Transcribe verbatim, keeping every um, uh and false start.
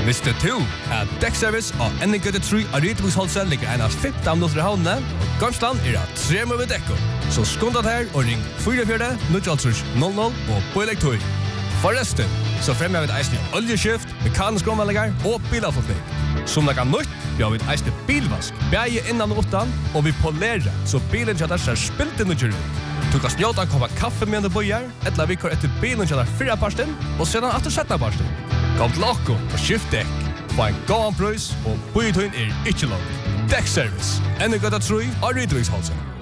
Visste du at Dekkservice og N G T tre av Rydviksholset ligger en av femten minutter i havnene, og Gamsland er at tre med dekko. Så skundet her og ring fire fire null null og på elektor. Forresten, så fremmer vi et eisende oljeskift, mekanisk omvallinger og bilavfotning. Som det kan nytt, vi har vi et eisende bilvask, bæge innan og utan, og vi polerer, så bilen kjøtter ser spilt inn og kjører ut. Du kan snjåta koppa kaffe med en bøyer, eller vi kör etter bilen kjøtter fyrre parsten, og sedan etter sjette parsten. Kom til okko og skift dekk. Få en gåan prøys, og bøyetøyen er ikke langt. Dekkservice, N G T tre av Rydviksholset.